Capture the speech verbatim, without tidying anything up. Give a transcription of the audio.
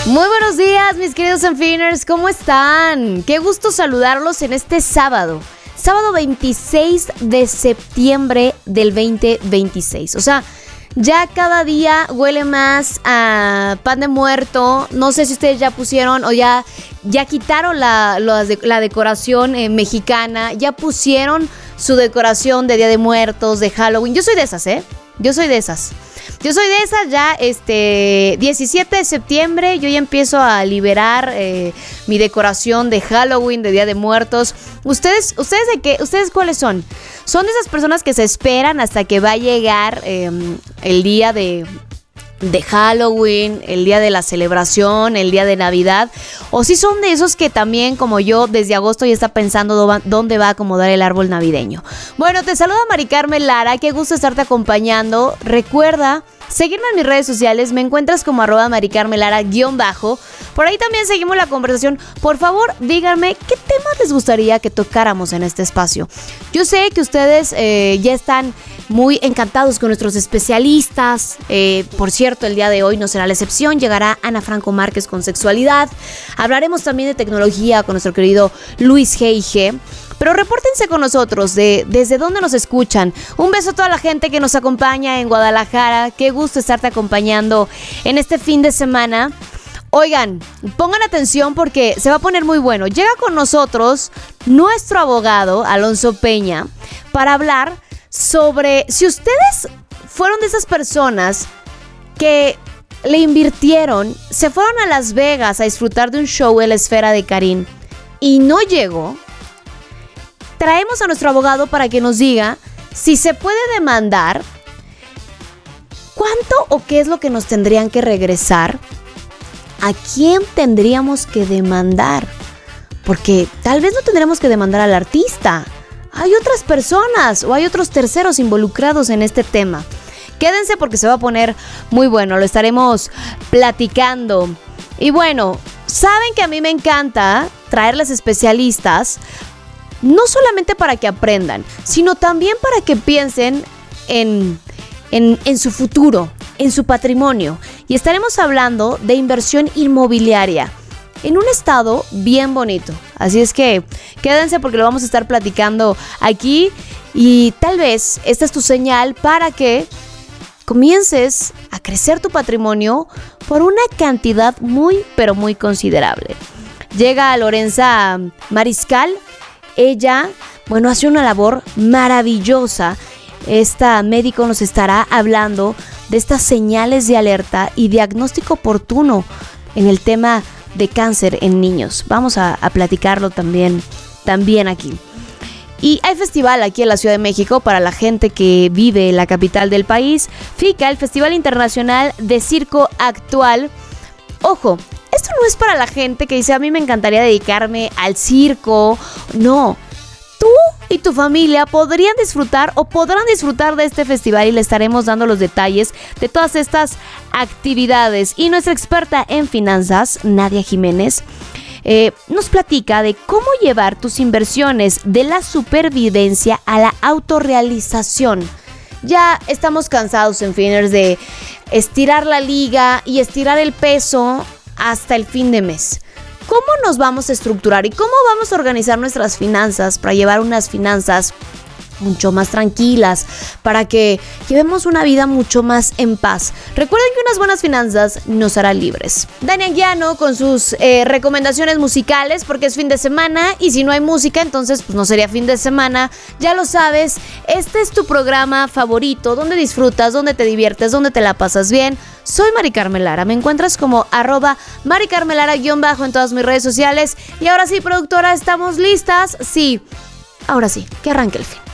Muy buenos días, mis queridos Enfiners, ¿cómo están? Qué gusto saludarlos en este sábado, sábado veintiséis de septiembre del veinte veintiséis. O sea, ya cada día huele más a pan de muerto. No sé si ustedes ya pusieron o ya, ya quitaron la, la, la decoración eh, mexicana, ya pusieron su decoración de Día de Muertos, de Halloween. Yo soy de esas, ¿eh? Yo soy de esas. Yo soy de esas ya, este, diecisiete de septiembre, yo ya empiezo a liberar eh, mi decoración de Halloween, de Día de Muertos. ¿Ustedes, ustedes de qué? ¿Ustedes cuáles son? ¿Son de esas personas que se esperan hasta que va a llegar eh, el día de... de Halloween, el día de la celebración, el día de Navidad? O si son de esos que también, como yo, desde agosto ya está pensando dónde va a acomodar el árbol navideño. Bueno, te saluda Mari Carmen Lara, qué gusto estarte acompañando. Recuerda seguirme en mis redes sociales, me encuentras como arroba Mari Carmen Lara guión bajo. Por ahí también seguimos la conversación. Por favor, díganme qué temas les gustaría que tocáramos en este espacio. Yo sé que ustedes eh, ya están muy encantados con nuestros especialistas. Eh, por cierto, el día de hoy no será la excepción. Llegará Ana Franco Márquez con sexualidad. Hablaremos también de tecnología con nuestro querido Luis G I G. Pero repórtense con nosotros de desde dónde nos escuchan. Un beso a toda la gente que nos acompaña en Guadalajara. Qué gusto estarte acompañando en este fin de semana. Oigan, pongan atención porque se va a poner muy bueno. Llega con nosotros nuestro abogado, Alonso Peña, para hablar sobre si ustedes fueron de esas personas que le invirtieron, se fueron a Las Vegas a disfrutar de un show en la Esfera de Karin y no llegó. Traemos a nuestro abogado para que nos diga si se puede demandar, cuánto o qué es lo que nos tendrían que regresar, a quién tendríamos que demandar, porque tal vez no tendremos que demandar al artista. Hay otras personas o hay otros terceros involucrados en este tema. Quédense porque se va a poner muy bueno, lo estaremos platicando. Y bueno, saben que a mí me encanta traerles especialistas, no solamente para que aprendan, sino también para que piensen en, en, en su futuro, en su patrimonio. Y estaremos hablando de inversión inmobiliaria en un estado bien bonito. Así es que quédense porque lo vamos a estar platicando aquí y tal vez esta es tu señal para que comiences a crecer tu patrimonio por una cantidad muy, pero muy considerable. Llega Lorenza Mariscal. Ella, bueno, hace una labor maravillosa. Esta médico nos estará hablando de estas señales de alerta y diagnóstico oportuno en el tema de cáncer en niños. Vamos a, a platicarlo también, también aquí. Y hay festival aquí en la Ciudad de México para la gente que vive en la capital del país. FICA, el Festival Internacional de Circo Actual. Ojo, esto no es para la gente que dice, a mí me encantaría dedicarme al circo. No, tú y tu familia podrían disfrutar o podrán disfrutar de este festival y le estaremos dando los detalles de todas estas actividades. Y nuestra experta en finanzas, Nadia Jiménez, eh, nos platica de cómo llevar tus inversiones de la supervivencia a la autorrealización. Ya estamos cansados, Enfiners, de estirar la liga y estirar el peso hasta el fin de mes. ¿Cómo nos vamos a estructurar y cómo vamos a organizar nuestras finanzas para llevar unas finanzas mucho más tranquilas, para que llevemos una vida mucho más en paz? Recuerden que unas buenas finanzas nos harán libres. Dani Anguiano con sus eh, recomendaciones musicales, porque es fin de semana y si no hay música, entonces pues no sería fin de semana. Ya lo sabes, este es tu programa favorito, donde disfrutas, donde te diviertes, donde te la pasas bien. Soy Mari Carmen Lara, me encuentras como arroba Mari Carmen Lara guión bajo en todas mis redes sociales. Y ahora sí, productora, ¿estamos listas? Sí, ahora sí, que arranque el fin.